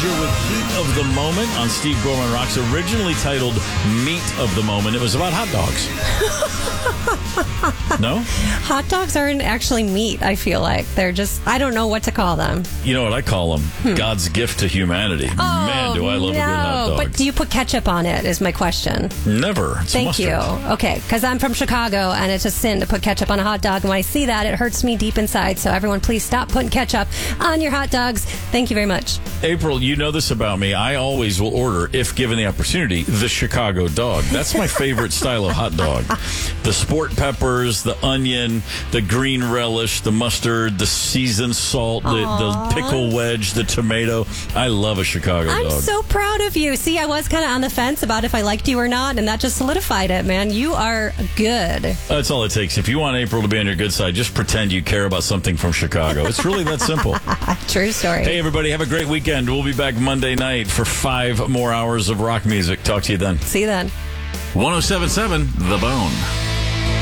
Frazier with Heat of the Moment on Steve Gorman Rocks, originally titled Meat of the Moment. It was about hot dogs. No? Hot dogs aren't actually meat, I feel like. They're just, I don't know what to call them. You know what I call them? God's gift to humanity. Man, do I love a good hot dog. But do you put ketchup on it, is my question. Never. It's Thank mustard. you. Okay, because I'm from Chicago, and it's a sin to put ketchup on a hot dog. And when I see that, it hurts me deep inside. So everyone, please stop putting ketchup on your hot dogs. Thank you very much. April, you know this about me. I always will order, if given the opportunity, the Chicago dog. That's my favorite style of hot dog. The sport peppers, the onion, the green relish, the mustard, the seasoned salt, the pickle wedge, the tomato. I love a Chicago dog. I'm so proud of you. See, I was kind of on the fence about if I liked you or not, and that just solidified it, man. You are good. That's all it takes. If you want April to be on your good side, just pretend you care about something from Chicago. It's really that simple. True story. Hey, everybody, have a great weekend. We'll be back Monday night for 5 more hours of rock music. Talk to you then. See you then. 107.7 The Bone.